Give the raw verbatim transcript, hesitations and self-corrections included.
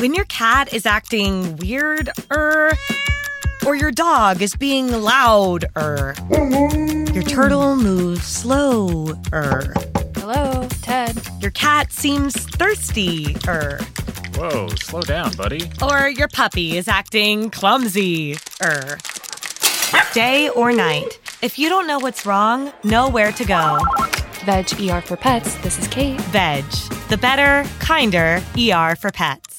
When your cat is acting weird-er, or your dog is being loud-er. Your turtle moves slow-er. Hello, Ted. Your cat seems thirsty-er. Whoa, slow down, buddy. Or your puppy is acting clumsy-er. Day or night, if you don't know what's wrong, know where to go. Veg E R for Pets, this is Kate. Veg, the better, kinder E R for pets.